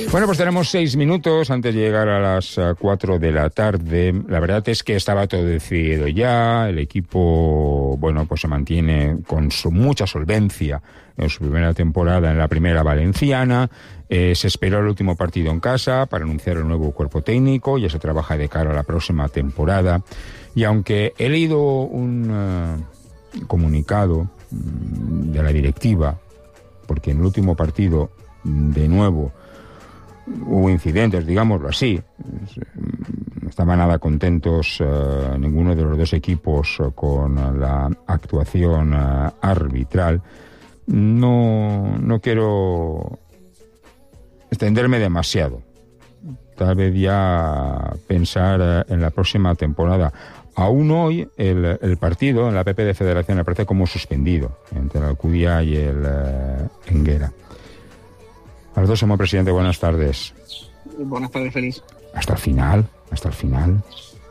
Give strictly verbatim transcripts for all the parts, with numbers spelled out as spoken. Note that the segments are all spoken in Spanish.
Bueno, pues tenemos seis minutos antes de llegar a las cuatro de la tarde. La verdad es que estaba todo decidido ya. El equipo, bueno, pues se mantiene con su, mucha solvencia en su primera temporada en la primera valenciana. Eh, se esperó el último partido en casa para anunciar el nuevo cuerpo técnico. Ya se trabaja de cara a la próxima temporada. Y aunque he leído un uh, comunicado de la directiva, porque en el último partido, de nuevo, hubo incidentes, digámoslo así. No estaban nada contentos uh, ninguno de los dos equipos uh, con la actuación uh, arbitral. No, no quiero extenderme demasiado. Tal vez ya pensar uh, en la próxima temporada. Aún hoy el, el partido en la P P de Federación aparece como suspendido entre la Alcudia y el uh, Enguera. A los dos, señor presidente, buenas tardes. Buenas tardes, Félix. Hasta el final, hasta el final.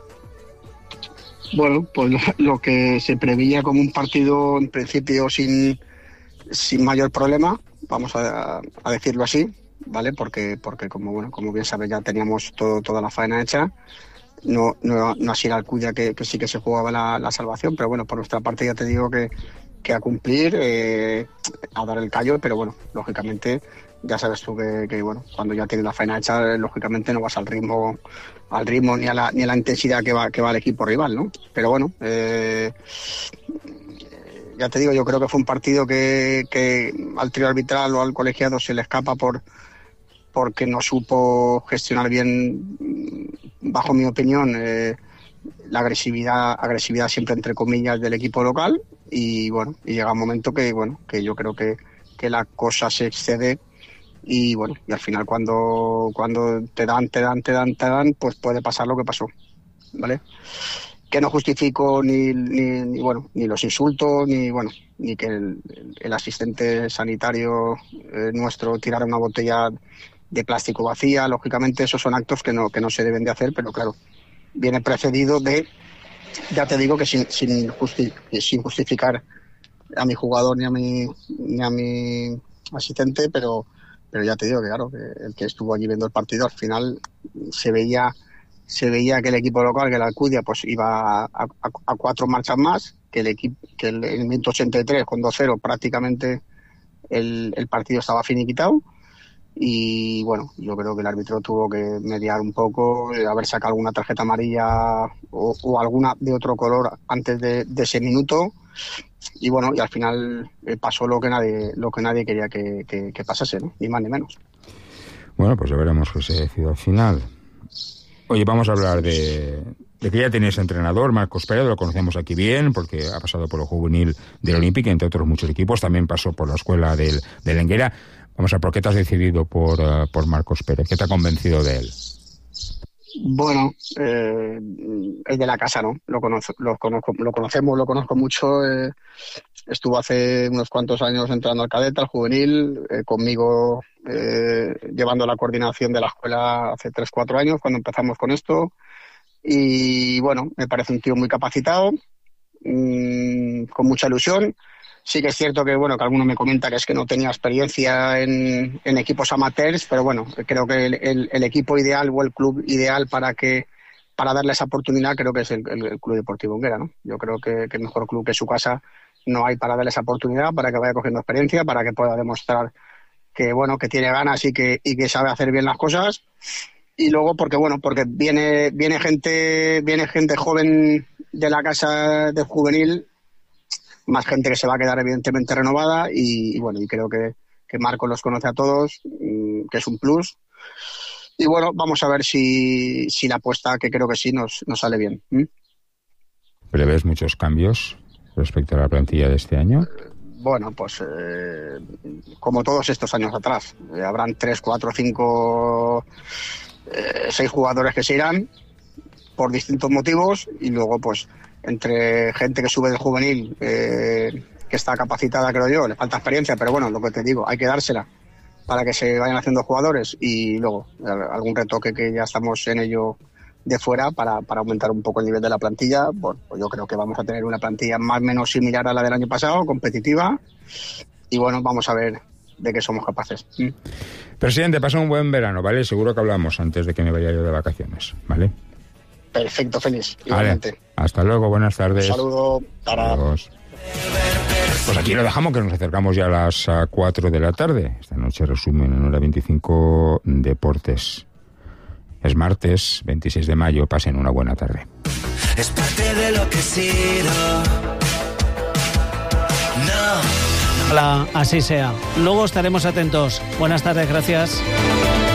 Bueno, pues lo, lo que se preveía como un partido en principio sin, sin mayor problema, vamos a, a decirlo así, ¿vale? Porque, porque como bueno, como bien sabes, ya teníamos todo, toda la faena hecha. No, no, no así la Alcudia, que, que sí que se jugaba la, la salvación, pero bueno, por nuestra parte ya te digo que, que a cumplir, eh, a dar el callo, pero bueno, lógicamente ya sabes tú que, que bueno, cuando ya tienes la faena hecha, lógicamente no vas al ritmo, al ritmo ni a la, ni a la intensidad que va, que va el equipo rival, ¿no? Pero bueno, eh, ya te digo, yo creo que fue un partido que, que al trío arbitral o al colegiado se le escapa por porque no supo gestionar bien, bajo mi opinión, eh, la agresividad, agresividad siempre entre comillas del equipo local, y bueno, y llega un momento que bueno, que yo creo que, que la cosa se excede. Y bueno, y al final cuando, cuando te dan, te dan, te dan, te dan, pues puede pasar lo que pasó, ¿vale? Que no justifico ni, ni, ni bueno, ni los insultos, ni bueno, ni que el, el asistente sanitario eh, nuestro tirara una botella de plástico vacía. Lógicamente esos son actos que no, que no se deben de hacer, pero claro, viene precedido de, ya te digo que sin, sin, justi- sin justificar a mi jugador ni a mi, ni a mi asistente, pero Pero ya te digo que claro, que el que estuvo allí viendo el partido, al final se veía se veía que el equipo local, que la Alcudia, pues iba a, a, a cuatro marchas más, que el equipo, que el, el minuto ochenta y tres con dos cero prácticamente el, el partido estaba finiquitado. Y bueno, yo creo que el árbitro tuvo que mediar un poco, haber sacado alguna tarjeta amarilla o, o alguna de otro color antes de, de ese minuto. Y bueno, y al final eh, pasó lo que nadie lo que nadie quería que, que, que pasase, ¿no? Ni más ni menos. Bueno, pues ya veremos qué se decide al final. Oye, vamos a hablar de, de que ya tenéis entrenador, Marcos Pérez, lo conocemos aquí bien, porque ha pasado por el juvenil del Olímpic, entre otros muchos equipos, también pasó por la escuela del, del Enguera. Vamos a ver, ¿por qué te has decidido por, uh, por Marcos Pérez? ¿Qué te ha convencido de él? Bueno, eh, es de la casa, ¿no? Lo conozco, lo conozco, lo conocemos, lo conozco mucho. Eh, estuvo hace unos cuantos años entrando al cadete, al juvenil, eh, conmigo eh, llevando la coordinación de la escuela hace tres, cuatro años, cuando empezamos con esto. Y bueno, me parece un tío muy capacitado, mmm, con mucha ilusión. Sí que es cierto que, bueno, que alguno me comenta que es que no tenía experiencia en, en equipos amateurs, pero bueno, creo que el, el, el equipo ideal o el club ideal para que para darle esa oportunidad creo que es el, el, el Club Deportivo Enguera, ¿no? Yo creo que, que el mejor club que su casa no hay para darle esa oportunidad, para que vaya cogiendo experiencia, para que pueda demostrar que, bueno, que tiene ganas y que, y que sabe hacer bien las cosas. Y luego porque, bueno, porque viene, viene gente, viene gente joven de la casa de juvenil, más gente que se va a quedar evidentemente renovada y, y bueno, y creo que, que Marco los conoce a todos, que es un plus. Y bueno, vamos a ver si, si la apuesta, que creo que sí, nos, nos sale bien. ¿Mm? ¿Prevés muchos cambios respecto a la plantilla de este año? Bueno, pues eh, como todos estos años atrás. Eh, habrán tres, cuatro, cinco, eh, seis jugadores que se irán por distintos motivos y luego pues entre gente que sube del juvenil, eh, que está capacitada, creo yo, le falta experiencia, pero bueno, lo que te digo, hay que dársela para que se vayan haciendo jugadores y luego algún retoque que ya estamos en ello de fuera para, para aumentar un poco el nivel de la plantilla. Bueno, pues yo creo que vamos a tener una plantilla más o menos similar a la del año pasado, competitiva, y bueno, vamos a ver de que somos capaces. ¿Mm? Presidente, pasa un buen verano, ¿vale? Seguro que hablamos antes de que me vaya yo de vacaciones, ¿vale? Perfecto, Félix. Igualmente. Vale. Hasta luego, buenas tardes. Un saludo. Para... Adiós. Pues aquí lo dejamos, que nos acercamos ya a las cuatro de la tarde. Esta noche resumen en hora veinticinco Deportes. Es martes, veintiséis de mayo. Pasen una buena tarde. Es parte de lo que he sido. No. Ojalá así sea. Luego estaremos atentos. Buenas tardes, gracias.